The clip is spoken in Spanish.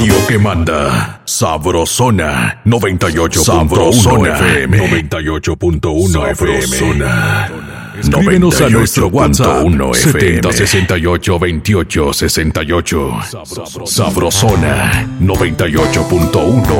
radio que manda. Sabrosona 98.1 FM. 98.1 FM. Escríbenos a nuestro WhatsApp 70682868. Sabrosona 98.1